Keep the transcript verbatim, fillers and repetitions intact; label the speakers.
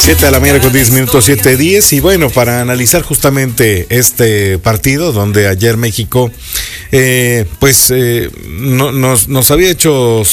Speaker 1: siete de la mañana con diez minutos, siete diez. Y bueno, para analizar justamente este partido, donde ayer México, eh, pues, eh, no, nos, nos había hecho